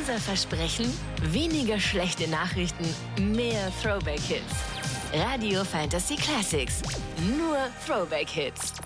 Unser Versprechen: weniger schlechte Nachrichten, mehr Throwback-Hits. Radio Fantasy Classics. Nur Throwback-Hits.